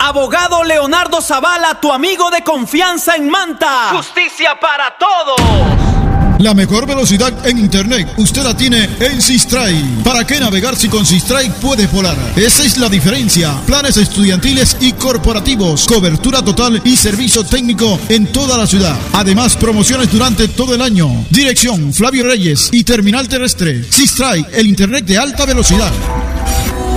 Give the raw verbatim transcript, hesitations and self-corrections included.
Abogado Leonardo Zavala, tu amigo de confianza en Manta. Justicia para todos. La mejor velocidad en internet usted la tiene en Sistray. ¿Para qué navegar si con Sistray puede volar? Esa es la diferencia. Planes estudiantiles y corporativos, cobertura total y servicio técnico en toda la ciudad. Además, promociones durante todo el año. Dirección Flavio Reyes y Terminal Terrestre. Sistray, el internet de alta velocidad.